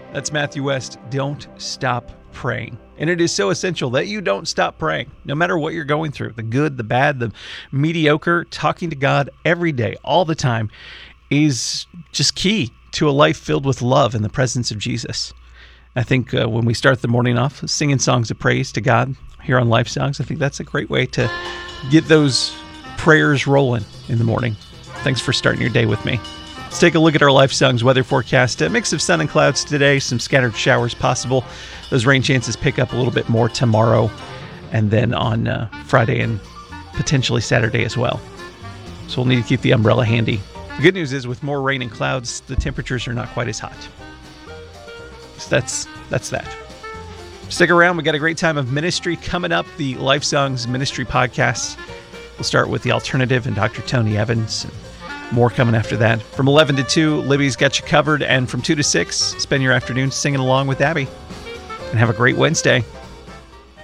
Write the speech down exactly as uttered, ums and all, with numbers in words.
That's Matthew West. Don't stop praying. And it is so essential that you don't stop praying, no matter what you're going through, the good, the bad, the mediocre. Talking to God every day, all the time, is just key to a life filled with love in the presence of Jesus. I think uh, when we start the morning off singing songs of praise to God here on Life Songs, I think that's a great way to get those prayers rolling in the morning. Thanks for starting your day with me. Let's take a look at our Life Songs weather forecast. A mix of sun and clouds today, some scattered showers possible. Those rain chances pick up a little bit more tomorrow and then on uh, Friday and potentially Saturday as well. So we'll need to keep the umbrella handy. The good news is with more rain and clouds, the temperatures are not quite as hot. So that's that's that. Stick around. We got a great time of ministry coming up. The Life Songs Ministry Podcast. We'll start with The Alternative and Doctor Tony Evans. And more coming after that. From eleven to two, Libby's got you covered. And from two to six, spend your afternoon singing along with Abby. And have a great Wednesday.